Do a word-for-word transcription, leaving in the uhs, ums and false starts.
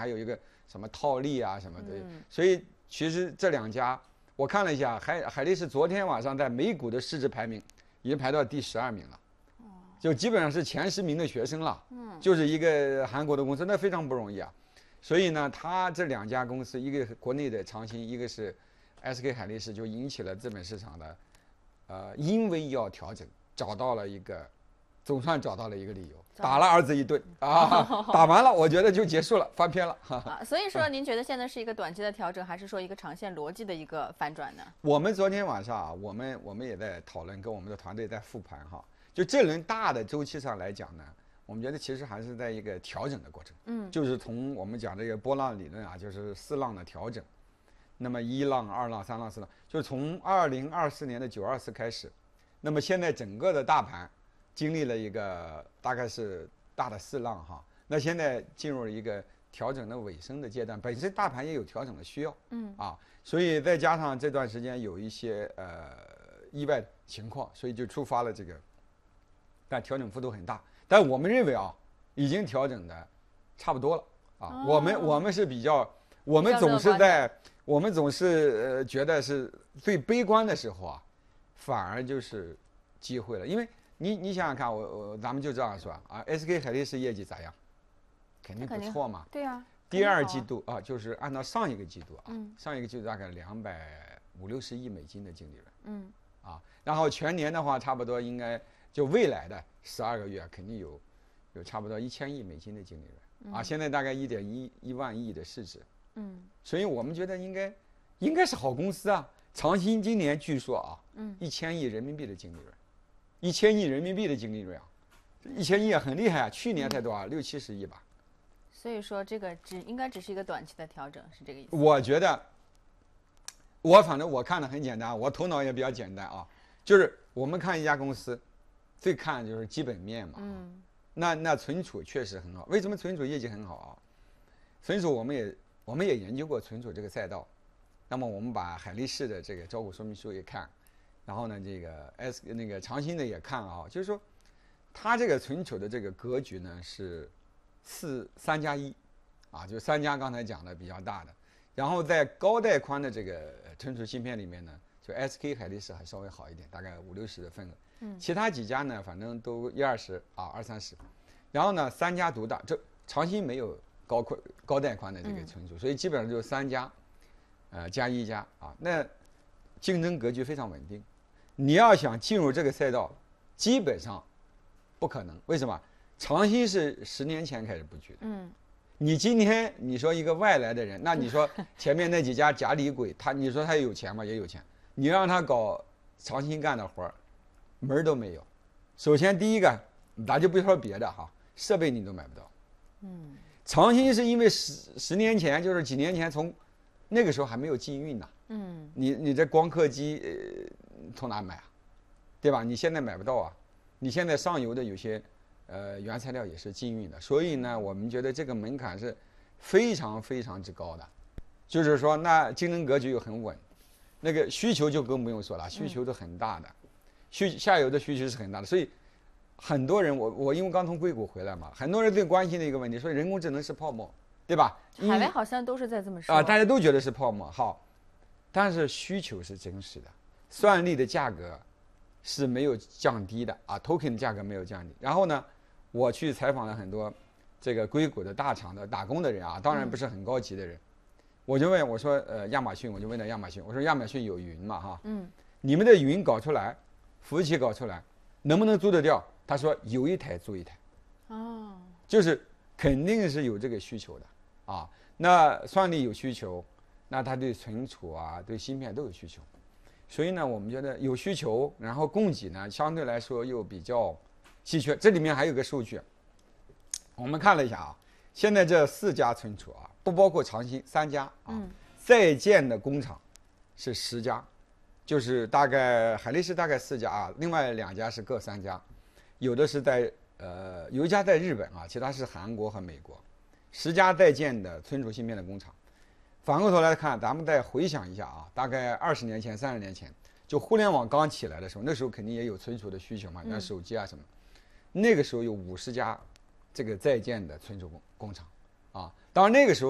还有一个什么套利啊什么的，嗯、所以其实这两家我看了一下，海海力士昨天晚上在美股的市值排名已经排到第十二名了。就基本上是前十名的学生了，嗯，就是一个韩国的公司，那非常不容易啊。所以呢，他这两家公司，一个国内的长兴，一个是 S K 海力士，就引起了资本市场的，呃，因为要调整，找到了一个，总算找到了一个理由，打了儿子一顿啊，打完了，我觉得就结束了，翻篇了。 啊，所以说，您觉得现在是一个短期的调整，还是说一个长线逻辑的一个反转呢？ 我们昨天晚上啊，我们我们也在讨论，跟我们的团队在复盘哈。就这轮大的周期上来讲呢，我们觉得其实还是在一个调整的过程，嗯，就是从我们讲这个波浪理论啊，就是四浪的调整，那么一浪、二浪、三浪、四浪，就是从二零二四年的九二四开始，那么现在整个的大盘经历了一个大概是大的四浪哈，那现在进入了一个调整的尾声的阶段，本身大盘也有调整的需要，嗯啊，所以再加上这段时间有一些呃意外情况，所以就触发了这个。但调整幅度很大，但我们认为啊，已经调整的差不多了啊。哦、我们我们是比较，我们总是在，我们总是呃觉得是最悲观的时候啊，反而就是机会了。因为你你想想看，我我咱们就这样说啊 ，S K 海力士业绩咋样？肯定不错嘛。 对呀、啊。 第二季度啊，就是按照上一个季度啊，嗯、上一个季度大概两百五六十亿美金的净利润。嗯。啊，然后全年的话，差不多应该。就未来的十二个月肯定有，有差不多一千亿美金的净利润、嗯、啊，现在大概一点一一万亿的市值，嗯，所以我们觉得应该，应该是好公司啊。长兴今年据说啊，嗯，一千亿人民币的净利润，一千亿人民币的净利润啊，一千亿很厉害啊，去年才多少、嗯、六七十亿吧。 所以说这个只应该只是一个短期的调整，是这个意思。 我觉得，我反正我看的很简单，我头脑也比较简单啊，就是我们看一家公司。最看就是基本面嘛，嗯，那那存储确实很好。为什么存储业绩很好啊？存储我们也我们也研究过存储这个赛道，那么我们把海力士的这个招股说明书也看，然后呢，这个 S 那个长兴的也看啊，就是说，它这个存储的这个格局呢是四三加一，啊，就三家刚才讲的比较大的，然后在高带宽的这个存储芯片里面呢，就 S K 海力士还稍微好一点，大概五六十的份额。嗯，其他几家呢，反正都一二十啊，二三十，然后呢，三家独大，这长兴没有高宽高带宽的这个存储，嗯、所以基本上就是三家，呃，加一家啊，那竞争格局非常稳定。你要想进入这个赛道，基本上不可能。为什么？长兴是十年前开始布局的，嗯，你今天你说一个外来的人，那你说前面那几家假李鬼，他你说他有钱吗？也有钱，你让他搞长兴干的活儿。门儿都没有。首先第一个，咱就不说别的哈，设备你都买不到。嗯，长兴是因为十十年前，就是几年前从那个时候还没有禁运呢。嗯，你你这光刻机、呃、从哪买啊？对吧？你现在买不到啊。你现在上游的有些呃原材料也是禁运的，所以呢，我们觉得这个门槛是非常非常之高的。就是说，那竞争格局又很稳，那个需求就更不用说了，需求都很大的。嗯需下游的需求是很大的，所以很多人我我因为刚从硅谷回来嘛，很多人最关心的一个问题，说人工智能是泡沫，对吧？ 海外好像都是在这么说啊，大家都觉得是泡沫。好，但是需求是真实的，算力的价格是没有降低的啊 ，token 的价格没有降低。然后呢，我去采访了很多这个硅谷的大厂的打工的人啊，当然不是很高级的人，嗯、我就问我说，呃，亚马逊，我就问到亚马逊，我说亚马逊有云嘛哈？嗯，你们的云搞出来。服务器搞出来，能不能租得掉？他说有一台租一台，哦，就是肯定是有这个需求的啊。那算力有需求，那它对存储啊、对芯片都有需求，所以呢，我们觉得有需求，然后供给呢相对来说又比较稀缺。这里面还有个数据，我们看了一下啊，现在这四家存储啊，不包括长兴三家啊，嗯、在建的工厂是十家。就是大概海力士大概四家啊，另外两家是各三家，有的是在呃有一家在日本啊，其他是韩国和美国，十家在建的存储芯片的工厂。反过头来看，咱们再回想一下啊，大概二十年前、三十年前，就互联网刚起来的时候，那时候肯定也有存储的需求嘛，像手机啊什么，嗯、那个时候有五十家这个在建的存储工工厂啊，当然那个时候。